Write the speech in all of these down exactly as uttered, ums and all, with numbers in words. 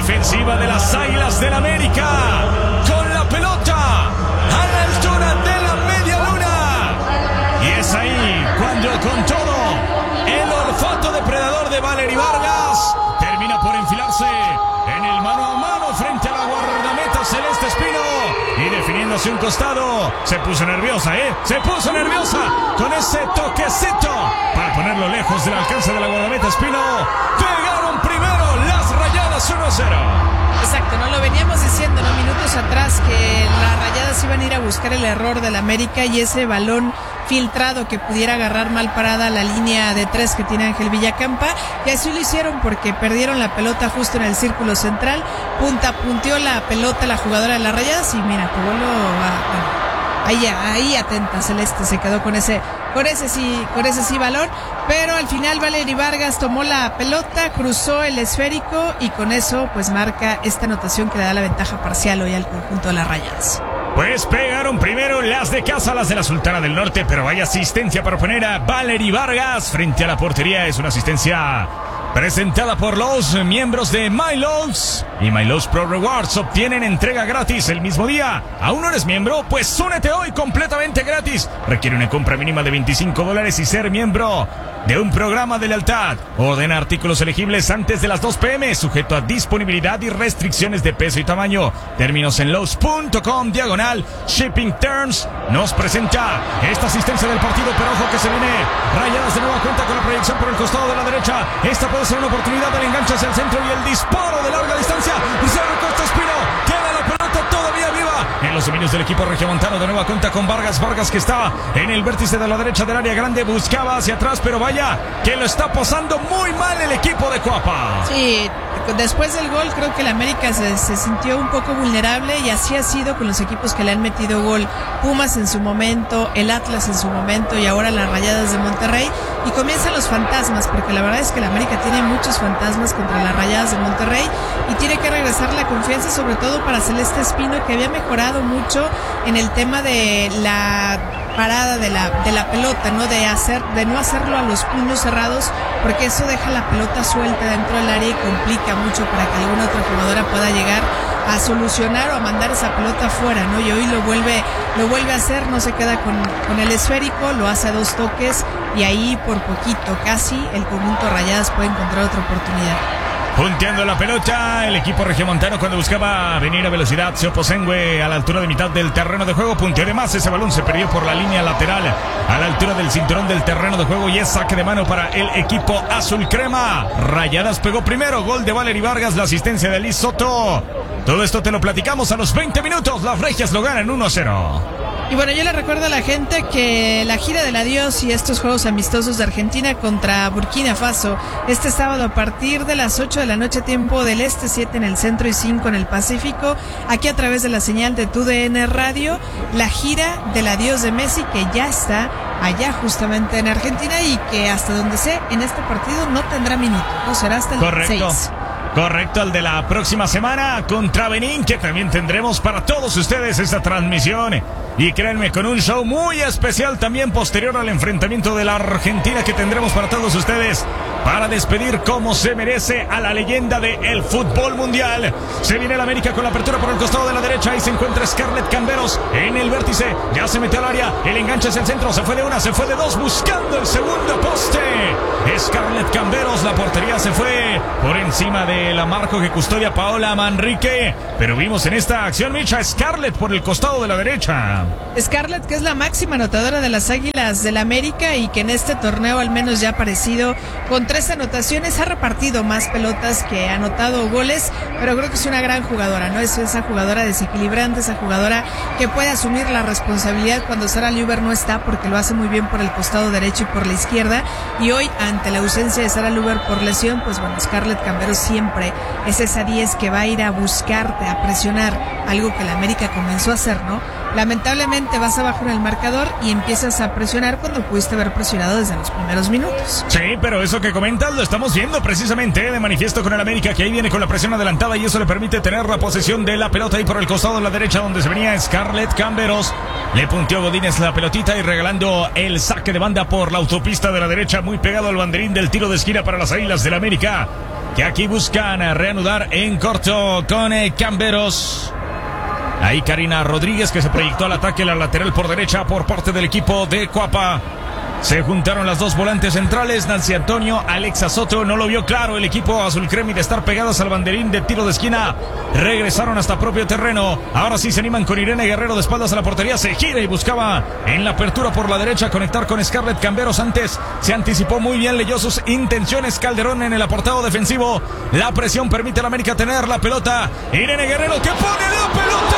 defensiva de las Águilas del América, con la pelota a la altura de la media luna. Y es ahí cuando, con todo, el olfato depredador de Valery Vargas termina por enfilarse en el mano a mano frente a la guardameta Celeste Espino. Y definiéndose un costado, se puso nerviosa, ¿eh? Se puso nerviosa con ese toquecito para ponerlo lejos del alcance de la guardameta Espino. Pegaron primero las Rayadas uno a cero. Exacto, no lo veníamos diciendo, ¿no? Minutos atrás, que las Rayadas iban a ir a buscar el error del América y ese balón filtrado que pudiera agarrar mal parada la línea de tres que tiene Ángel Villacampa, y así lo hicieron porque perdieron la pelota justo en el círculo central. Punta punteó la pelota la jugadora de las Rayadas y mira, pegó lo a, bueno, ahí, ahí atenta Celeste, se quedó con ese con ese sí, con ese sí balón, pero al final Valery Vargas tomó la pelota, cruzó el esférico y con eso pues marca esta anotación que le da la ventaja parcial hoy al conjunto de las Rayadas. Pues pegaron primero las de casa, las de la Sultana del Norte, pero vaya asistencia para poner a Valery Vargas frente a la portería. Es una asistencia presentada por los miembros de MyLoans, y MyLoans Pro Rewards obtienen entrega gratis el mismo día. ¿Aún no eres miembro? Pues únete hoy completamente gratis. Requiere una compra mínima de veinticinco dólares y ser miembro de un programa de lealtad. Ordena artículos elegibles antes de las dos pe eme, sujeto a disponibilidad y restricciones de peso y tamaño. Términos en lowe's punto com diagonal shipping terms. Nos presenta esta asistencia del partido, pero ojo que se viene Rayadas de nueva cuenta con la proyección por el costado de la derecha. Esta puede ser una oportunidad del enganche hacia el centro y el disparo de larga distancia. Se recorta Espino, queda la pelota todavía viva en los dominios del equipo regiomontano. De nueva cuenta con Vargas, Vargas que está en el vértice de la derecha del área grande, buscaba hacia atrás, pero vaya que lo está pasando muy mal el equipo de Cuapa. Sí, después del gol creo que el América se, se sintió un poco vulnerable, y así ha sido con los equipos que le han metido gol. Pumas en su momento, el Atlas en su momento y ahora las Rayadas de Monterrey, y comienzan los fantasmas, porque la verdad es que el América tiene muchos fantasmas contra las Rayadas de Monterrey y tiene que regresar la confianza, sobre todo para Celeste Espino, que había mejorado mucho en el tema de la parada de la de la pelota, no de hacer de no hacerlo a los puños cerrados, porque eso deja la pelota suelta dentro del área y complica mucho para que alguna otra jugadora pueda llegar a solucionar o a mandar esa pelota afuera, ¿no? Y hoy lo vuelve lo vuelve a hacer, no se queda con, con el esférico, lo hace a dos toques y ahí por poquito casi el conjunto Rayadas puede encontrar otra oportunidad. Punteando la pelota, el equipo regiomontano cuando buscaba venir a velocidad, Seopo Sengue a la altura de mitad del terreno de juego, punteó de más, ese balón se perdió por la línea lateral a la altura del cinturón del terreno de juego y es saque de mano para el equipo azul crema. Rayadas pegó primero, gol de Valery Vargas, la asistencia de Liz Soto. Todo esto te lo platicamos a los veinte minutos, las regias lo ganan uno a cero. Y bueno, yo le recuerdo a la gente que la gira del adiós y estos juegos amistosos de Argentina contra Burkina Faso, este sábado a partir de las ocho de la noche, tiempo del este, siete en el centro y cinco en el Pacífico, aquí a través de la señal de Tu D N Radio, la gira del adiós de Messi, que ya está allá justamente en Argentina y que hasta donde sé, en este partido no tendrá minuto, no será hasta el Correcto. seis. Correcto, el de la próxima semana contra Benín, que también tendremos para todos ustedes esta transmisión. Y créanme, con un show muy especial también posterior al enfrentamiento de la Argentina que tendremos para todos ustedes, para despedir como se merece a la leyenda del fútbol mundial. Se viene el América con la apertura por el costado de la derecha y se encuentra Scarlett Camberos en el vértice. Ya se metió al área, el enganche hacia el centro, se fue de una, se fue de dos, buscando el segundo poste. Scarlett Camberos, la portería se fue por encima de la marco que custodia Paola Manrique, pero vimos en esta acción, Micha, Scarlett por el costado de la derecha. Scarlett, que es la máxima anotadora de las Águilas del América y que en este torneo al menos ya ha aparecido con tres anotaciones, ha repartido más pelotas que ha anotado goles, pero creo que es una gran jugadora, ¿no? Es esa jugadora desequilibrante, esa jugadora que puede asumir la responsabilidad cuando Sara Luber no está, porque lo hace muy bien por el costado derecho y por la izquierda, y hoy ante la ausencia de Sara Luber por lesión, pues bueno, Scarlett Camberos siempre es esa diez que va a ir a buscarte, a presionar, algo que la América comenzó a hacer, ¿no? lamentablemente vas abajo en el marcador y empiezas a presionar cuando pudiste haber presionado desde los primeros minutos. Sí, pero eso que comentas lo estamos viendo precisamente de manifiesto con el América, que ahí viene con la presión adelantada y eso le permite tener la posesión de la pelota ahí por el costado de la derecha donde se venía Scarlett Camberos. Le punteó Godínez la pelotita y regalando el saque de banda por la autopista de la derecha, muy pegado al banderín del tiro de esquina para las Águilas del América, que aquí buscan reanudar en corto con eh, Camberos. Ahí Karina Rodríguez, que se proyectó al ataque, la lateral por derecha por parte del equipo de Cuapa. Se juntaron las dos volantes centrales, Nancy Antonio, Alexa Soto. No lo vio claro el equipo azul cremi de estar pegadas al banderín de tiro de esquina. Regresaron hasta propio terreno. Ahora sí se animan con Irene Guerrero de espaldas a la portería. Se gira y buscaba en la apertura por la derecha conectar con Scarlett Camberos. Antes se anticipó muy bien, leyó sus intenciones Calderón en el apartado defensivo. La presión permite a la América tener la pelota. Irene Guerrero que pone la pelota.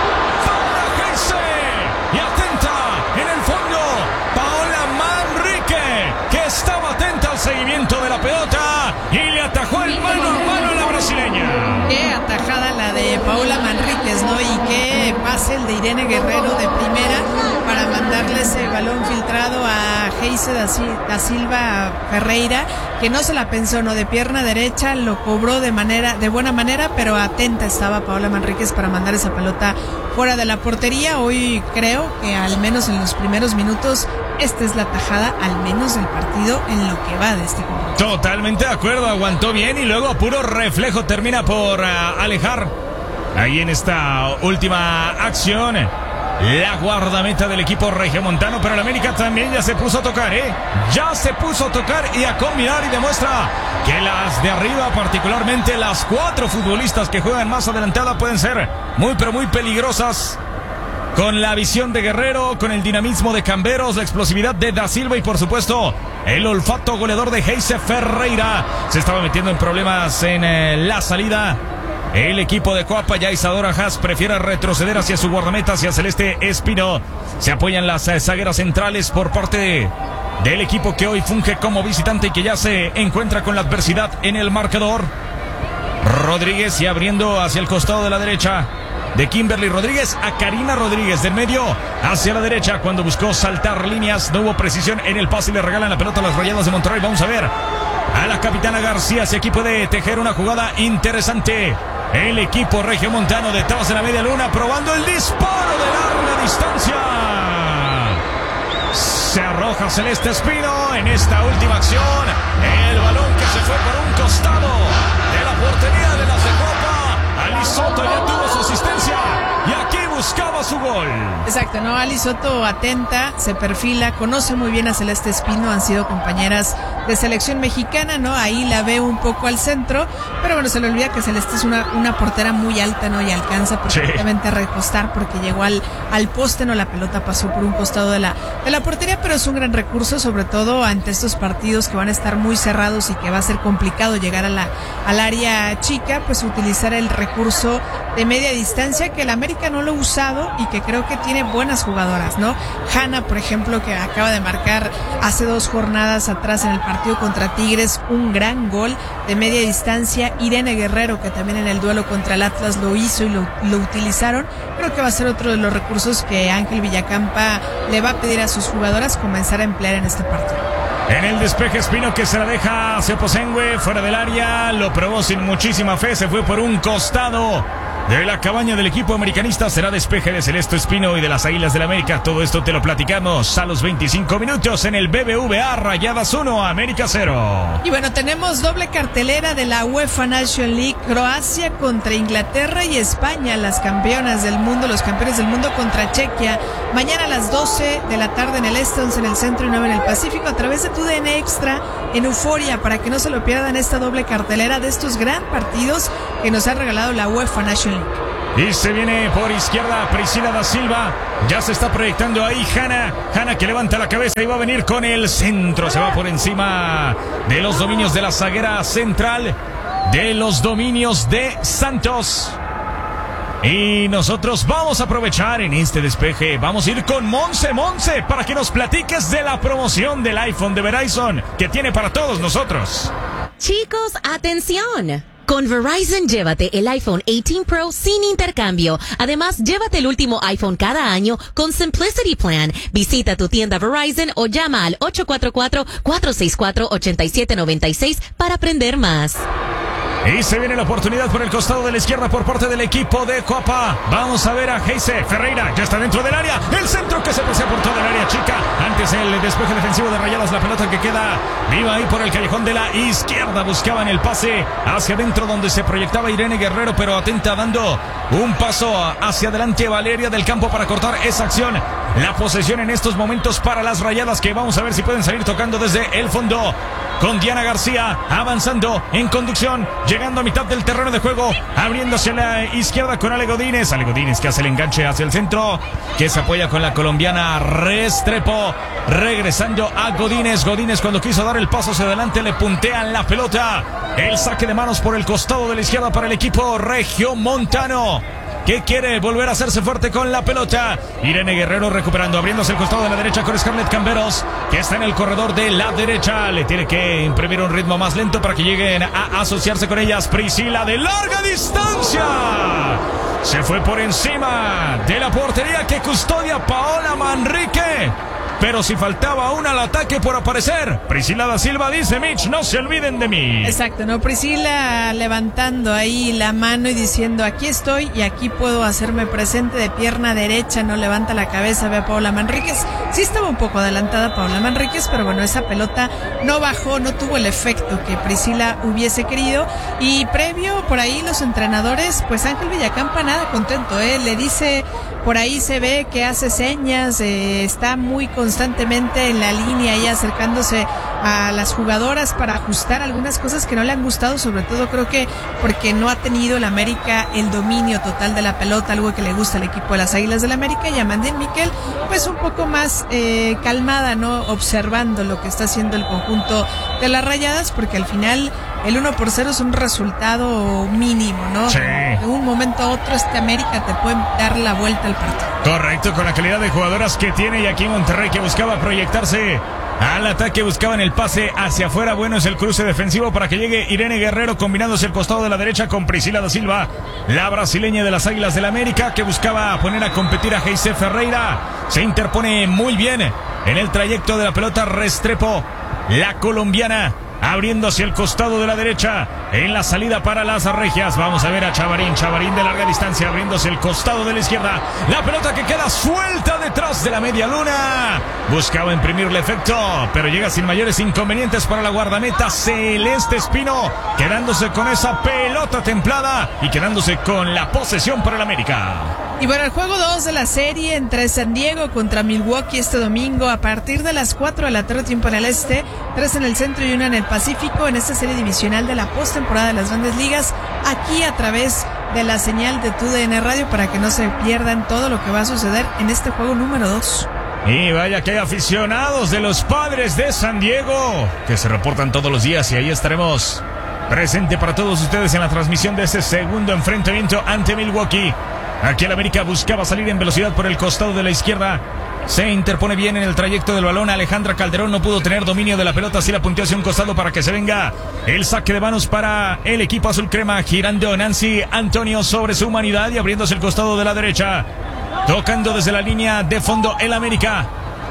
Paola Heinze. Y atenta en el fondo. Paola Manrique, que estaba atenta al seguimiento de la pelota y le atajó el mano a mano a la brasileña. Qué atajada la de Paola Manríquez, ¿no? Y qué pase el de Irene Guerrero de primera para mandarle ese balón filtrado a Heinze da Silva Ferreira, que no se la pensó, ¿no? De pierna derecha lo cobró de manera, de buena manera, pero atenta estaba Paola Manríquez para mandar esa pelota fuera de la portería. Hoy creo que al menos en los primeros minutos esta es la tajada al menos del partido en lo que va de este compromiso. Totalmente de acuerdo, aguantó bien y luego a puro reflejo termina por uh, alejar ahí en esta última acción la guardameta del equipo regiomontano, pero el América también ya se puso a tocar, ¿eh? Ya se puso a tocar y a combinar y demuestra que las de arriba, particularmente las cuatro futbolistas que juegan más adelantada, pueden ser muy pero muy peligrosas. Con la visión de Guerrero, con el dinamismo de Camberos, la explosividad de Da Silva y por supuesto el olfato goleador de Heinze Ferreira. Se estaba metiendo en problemas en eh, la salida el equipo de Coapa. Ya Isadora Haas prefiere retroceder hacia su guardameta, hacia Celeste Espino. Se apoyan las eh, zagueras centrales por parte de, del equipo que hoy funge como visitante y que ya se encuentra con la adversidad en el marcador. Rodríguez y abriendo hacia el costado de la derecha de Kimberly Rodríguez a Karina Rodríguez, del medio hacia la derecha cuando buscó saltar líneas, no hubo precisión en el pase y le regalan la pelota a las Rayadas de Monterrey. Vamos a ver a la capitana García si aquí puede tejer una jugada interesante el equipo regiomontano detrás de la media luna, probando el disparo de larga distancia. Se arroja Celeste Espino en esta última acción, el balón que se fue por un costado de la portería de las de Copa. Ali Soto ya tuvo su asistencia y aquí buscaba su gol. Exacto, ¿no? Ali Soto atenta, se perfila, conoce muy bien a Celeste Espino, han sido compañeras de selección mexicana, ¿no? Ahí la ve un poco al centro, pero bueno, se le olvida que Celeste es una, una portera muy alta, ¿no? Y alcanza perfectamente sí. a recostar porque llegó al, al poste, ¿no? La pelota pasó por un costado de la, de la portería, pero es un gran recurso, sobre todo ante estos partidos que van a estar muy cerrados y que va a ser complicado llegar a la, al área chica, pues utilizar el recurso de media distancia que el América no lo ha usado y que creo que tiene buenas jugadoras, ¿no? Hanna, por ejemplo, que acaba de marcar hace dos jornadas atrás en el partido contra Tigres un gran gol de media distancia. Irene Guerrero, que también en el duelo contra el Atlas lo hizo y lo, lo utilizaron. Creo que va a ser otro de los recursos que Ángel Villacampa le va a pedir a sus jugadoras comenzar a emplear en este partido. En el despeje Espino que se la deja a Seoposengue fuera del área, lo probó sin muchísima fe, se fue por un costado de la cabaña del equipo americanista. Será despeje de Celeste Espino y de las Águilas del América. Todo esto te lo platicamos a los veinticinco minutos en el B B V A. Rayadas uno, América cero. Y bueno, tenemos doble cartelera de la UEFA Nation League. Croacia contra Inglaterra y España, las campeonas del mundo, los campeones del mundo contra Chequia. Mañana a las doce de la tarde en el este, once en el centro y nueve en el Pacífico, a través de tu D N Extra en Euforia, para que no se lo pierdan esta doble cartelera de estos gran partidos que nos ha regalado la UEFA Nation League. Y se viene por izquierda Priscila da Silva. Ya se está proyectando ahí Hanna. Hanna que levanta la cabeza y va a venir con el centro. Se va por encima de los dominios de la zaguera central, de los dominios de Santos. Y nosotros vamos a aprovechar en este despeje. Vamos a ir con Monse Monse para que nos platiques de la promoción del iPhone de Verizon que tiene para todos nosotros. Chicos, atención. Con Verizon, llévate el iPhone dieciocho Pro sin intercambio. Además, llévate el último iPhone cada año con Simplicity Plan. Visita tu tienda Verizon o llama al ocho cuatro cuatro, cuatro seis cuatro, ocho siete nueve seis para aprender más. Y se viene la oportunidad por el costado de la izquierda por parte del equipo de Coapa. Vamos a ver a Geise Ferreira. Ya está dentro del área. El centro que se pasea por toda el área chica. Antes el despeje defensivo de Rayadas. La pelota que queda viva ahí por el callejón de la izquierda. Buscaban el pase hacia adentro donde se proyectaba Irene Guerrero, pero atenta dando un paso hacia adelante Valeria del Campo para cortar esa acción. La posesión en estos momentos para las Rayadas, que vamos a ver si pueden salir tocando desde el fondo. Con Diana García avanzando en conducción, llegando a mitad del terreno de juego, abriéndose a la izquierda con Ale Godínez. Ale Godínez que hace el enganche hacia el centro, que se apoya con la colombiana Restrepo, regresando a Godínez. Godínez, cuando quiso dar el paso hacia adelante, le puntean la pelota. El saque de manos por el costado de la izquierda para el equipo regiomontano, que quiere volver a hacerse fuerte con la pelota. Irene Guerrero recuperando, abriéndose el costado de la derecha con Scarlett Camberos, que está en el corredor de la derecha. Le tiene que imprimir un ritmo más lento para que lleguen a asociarse con ellas. Priscila de larga distancia se fue por encima de la portería que custodia Paola Manrique. Pero si faltaba una al ataque por aparecer, Priscila da Silva dice: Mitch, no se olviden de mí. Exacto, ¿no? Priscila levantando ahí la mano y diciendo: aquí estoy y aquí puedo hacerme presente, de pierna derecha, no levanta la cabeza, ve a Paola Manríquez. Sí estaba un poco adelantada Paola Manríquez, pero bueno, esa pelota no bajó, no tuvo el efecto que Priscila hubiese querido. Y previo, por ahí los entrenadores, pues Ángel Villacampa nada contento, ¿eh? Le dice, por ahí se ve que hace señas, eh, está muy constantemente en la línea y acercándose a las jugadoras para ajustar algunas cosas que no le han gustado, sobre todo creo que porque no ha tenido el América el dominio total de la pelota, algo que le gusta al equipo de las Águilas del América. Y Amandine Miquel pues un poco más eh, calmada, ¿no? Observando lo que está haciendo el conjunto de las Rayadas, porque al final el uno por cero es un resultado mínimo, ¿no? Sí. De un momento a otro este América te puede dar la vuelta al partido. Correcto, con la calidad de jugadoras que tiene, y aquí Monterrey, que buscaba proyectarse al ataque, buscaban el pase hacia afuera. Bueno, es el cruce defensivo para que llegue Irene Guerrero, combinándose el costado de la derecha con Priscila da Silva, la brasileña de las Águilas del América, que buscaba poner a competir a Geise Ferreira. Se interpone muy bien en el trayecto de la pelota Restrepo, la colombiana, abriendo hacia el costado de la derecha en la salida para las regias. Vamos a ver a Chavarín, Chavarín de larga distancia, abriéndose el costado de la izquierda. La pelota que queda suelta detrás de la media luna. Buscaba imprimirle efecto, pero llega sin mayores inconvenientes para la guardameta Celeste Espino, quedándose con esa pelota templada y quedándose con la posesión para el América. Y bueno, el juego dos de la serie entre San Diego contra Milwaukee este domingo a partir de las cuatro de la tarde, tiempo en el este, tres en el centro y una en el Pacífico, en esta serie divisional de la postemporada de las Grandes Ligas, aquí a través de la señal de Tu D N Radio, para que no se pierdan todo lo que va a suceder en este juego número dos. Y vaya que hay aficionados de los Padres de San Diego que se reportan todos los días, y ahí estaremos presente para todos ustedes en la transmisión de este segundo enfrentamiento ante Milwaukee. Aquí el América buscaba salir en velocidad por el costado de la izquierda. Se interpone bien en el trayecto del balón. Alejandra Calderón no pudo tener dominio de la pelota, así la punteó hacia un costado para que se venga el saque de manos para el equipo azul crema. Girando Nancy Antonio sobre su humanidad y abriéndose el costado de la derecha, tocando desde la línea de fondo el América.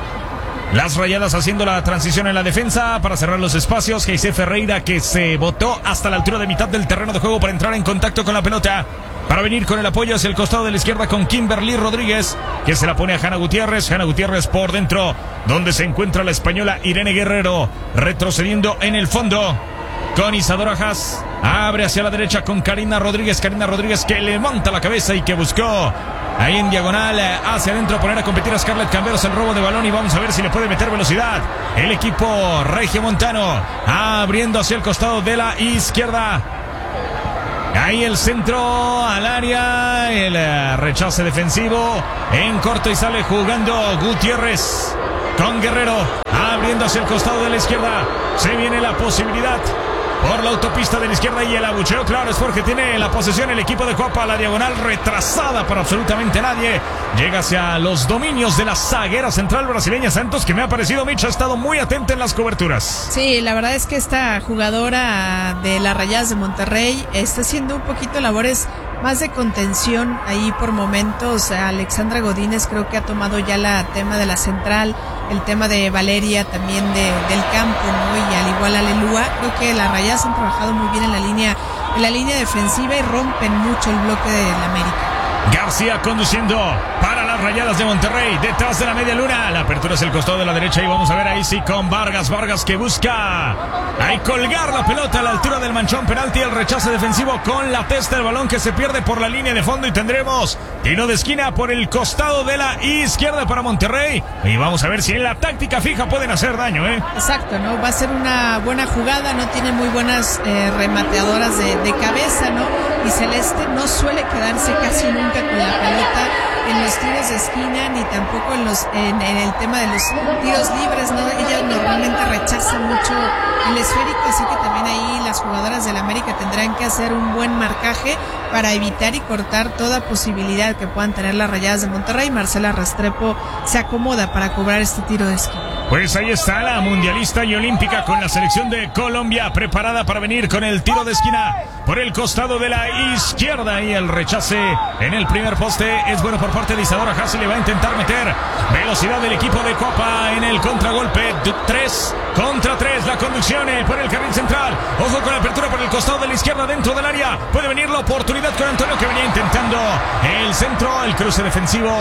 Las Rayadas haciendo la transición en la defensa para cerrar los espacios. Geise Ferreira, que se botó hasta la altura de mitad del terreno de juego para entrar en contacto con la pelota, para venir con el apoyo hacia el costado de la izquierda con Kimberly Rodríguez, que se la pone a Hanna Gutiérrez. Hanna Gutiérrez por dentro, donde se encuentra la española Irene Guerrero, retrocediendo en el fondo con Isadora Haas. Abre hacia la derecha con Karina Rodríguez. Karina Rodríguez, que levanta la cabeza y que buscó ahí en diagonal hacia adentro poner a competir a Scarlett Camberos el robo de balón, y vamos a ver si le puede meter velocidad el equipo regiomontano, abriendo hacia el costado de la izquierda. Ahí el centro al área, el rechace defensivo en corto, y sale jugando Gutiérrez con Guerrero, abriendo hacia el costado de la izquierda. Se viene la posibilidad por la autopista de la izquierda y el abucheo, claro, es porque tiene la posesión el equipo de Copa, la diagonal retrasada por absolutamente nadie. Llega hacia los dominios de la zaguera central brasileña Santos, que me ha parecido, Mitch, ha estado muy atenta en las coberturas. Sí, la verdad es que esta jugadora de las Rayadas de Monterrey está haciendo un poquito labores más de contención ahí por momentos. Alexandra Godínez creo que ha tomado ya la tema de la central, el tema de Valeria también de, del campo, ¿no? Y al igual Alelúa, creo que las Rayadas han trabajado muy bien en la línea, en la línea defensiva y rompen mucho el bloque de la América. García conduciendo para las Rayadas de Monterrey, detrás de la media luna. La apertura es el costado de la derecha y vamos a ver ahí sí con Vargas. Vargas que busca ahí colgar la pelota a la altura del manchón penalti. El rechazo defensivo con la testa del balón que se pierde por la línea de fondo y tendremos tiro de esquina por el costado de la izquierda para Monterrey. Y vamos a ver si en la táctica fija pueden hacer daño, ¿eh? Exacto, ¿no? Va a ser una buena jugada, no tiene muy buenas eh, remateadoras de, de cabeza, ¿no? Y Celeste no suele quedarse casi nunca con la pelota en los tiros de esquina ni tampoco en los en, en el tema de los tiros libres, ¿no? Ella normalmente rechaza mucho el esférico, así que también ahí las jugadoras del América tendrán que hacer un buen marcaje para evitar y cortar toda posibilidad que puedan tener las Rayadas de Monterrey. Marcela Restrepo se acomoda para cobrar este tiro de esquina. Pues ahí está la mundialista y olímpica con la selección de Colombia preparada para venir con el tiro de esquina por el costado de la izquierda y el rechace en el primer poste es bueno por parte de Isadora Hassi. Le va a intentar meter velocidad del equipo de Copa en el contragolpe. Tres contra tres, la conducción por el carril central. Ojo con la apertura por el costado de la izquierda dentro del área. Puede venir la oportunidad con Antonio, que venía intentando el centro, el cruce defensivo,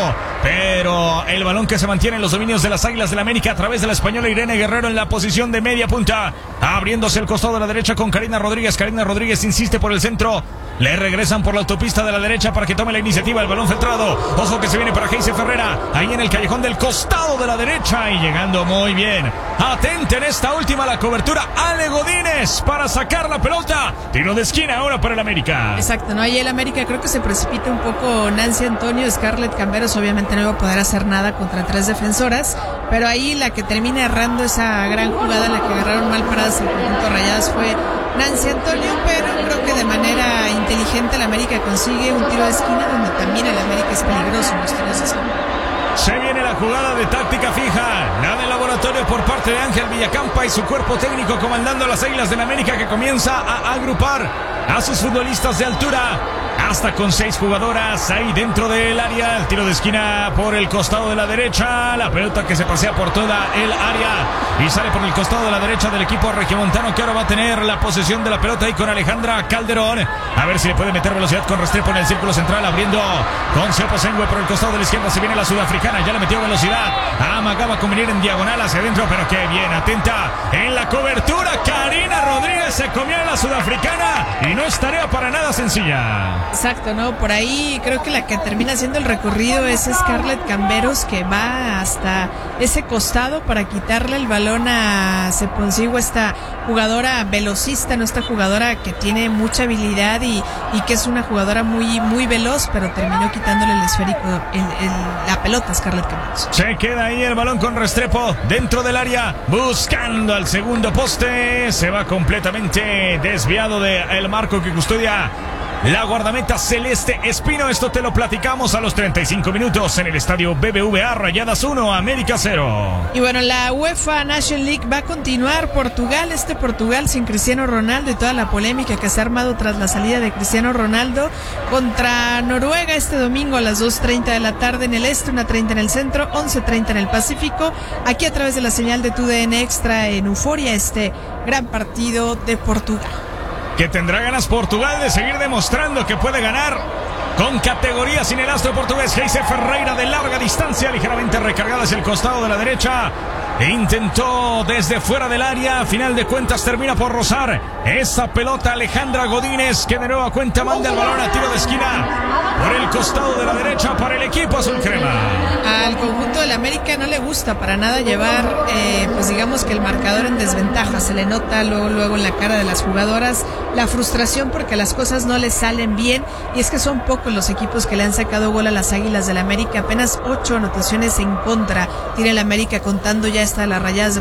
pero el balón que se mantiene en los dominios de las Águilas del América a través de la española Irene Guerrero en la posición de media punta, abriéndose el costado de la derecha con Karina Rodríguez. Karina Rodríguez insiste por el centro. Le regresan por la autopista de la derecha para que tome la iniciativa. El balón filtrado. Ojo que se viene para Geise Ferrera. Ahí en el callejón del costado de la derecha. Y llegando muy bien. Atenta en esta última la cobertura. Ale Godínez para sacar la pelota. Tiro de esquina ahora para el América. Exacto, ¿no? Ahí el América creo que se precipita un poco Nancy Antonio. Scarlett Camberos obviamente no iba a poder hacer nada contra tres defensoras. Pero ahí la que termina errando esa gran jugada, la que agarraron mal paradas el conjunto Rayadas, fue Nancy Antonio, pero creo que de manera inteligente el América consigue un tiro de esquina donde también el América es peligroso en los tiros de esquina. Se viene la jugada de táctica fija, la del laboratorio por parte de Ángel Villacampa y su cuerpo técnico comandando las Águilas del América, que comienza a agrupar a sus futbolistas de altura. Hasta con seis jugadoras ahí dentro del área. El tiro de esquina por el costado de la derecha. La pelota que se pasea por toda el área y sale por el costado de la derecha del equipo regiomontano, que ahora va a tener la posesión de la pelota ahí con Alejandra Calderón. A ver si le puede meter velocidad con Restrepo en el círculo central, abriendo con Seopo Sengue por el costado de la izquierda. Se viene la sudafricana, ya le metió velocidad. Amagaba con venir en diagonal hacia adentro, pero qué bien, atenta en la cobertura. Karina Rodríguez se comió a la sudafricana y no es tarea para nada sencilla. Exacto, ¿no? Por ahí creo que la que termina haciendo el recorrido es Scarlett Camberos, que va hasta ese costado para quitarle el balón a Seponsigo, esta jugadora velocista, ¿no? Esta jugadora que tiene mucha habilidad y, y que es una jugadora muy, muy veloz, pero terminó quitándole el esférico, el, el, la pelota a Scarlett Camberos. Se queda ahí el balón con Restrepo dentro del área, buscando al segundo poste. Se va completamente desviado del marco que custodia la guardameta Celeste Espino. Esto te lo platicamos a los treinta y cinco minutos en el estadio B B V A. Rayadas uno, América cero. Y bueno, la UEFA Nations League va a continuar. Portugal, este Portugal sin Cristiano Ronaldo y toda la polémica que se ha armado tras la salida de Cristiano Ronaldo, contra Noruega este domingo a las dos treinta de la tarde en el este, una treinta en el centro, once treinta en el Pacífico. Aquí a través de la señal de T U D N Extra en Euforia, este gran partido de Portugal. Que tendrá ganas Portugal de seguir demostrando que puede ganar con categoría sin el astro portugués. Geise Ferreira de larga distancia, ligeramente recargada hacia el costado de la derecha. E intentó desde fuera del área, a final de cuentas termina por rozar esa pelota. Alejandra Godínez, que de nueva cuenta manda el balón a tiro de esquina por el costado de la derecha para el equipo azul crema. Al conjunto del América no le gusta para nada llevar, eh, pues digamos que el marcador en desventaja. Se le nota luego, luego en la cara de las jugadoras la frustración porque las cosas no les salen bien, y es que son pocos los equipos que le han sacado gol a las Águilas del América. Apenas ocho anotaciones en contra tiene el América, contando ya hasta las Rayadas de